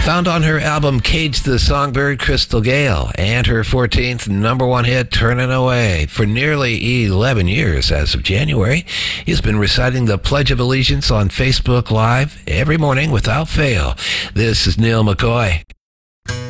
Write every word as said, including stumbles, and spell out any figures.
Found on her album Cage the Songbird, Crystal Gale, and her fourteenth number one hit, Turning Away. For nearly eleven years as of January, he's been reciting the Pledge of Allegiance on Facebook Live every morning without fail. This is Neil McCoy.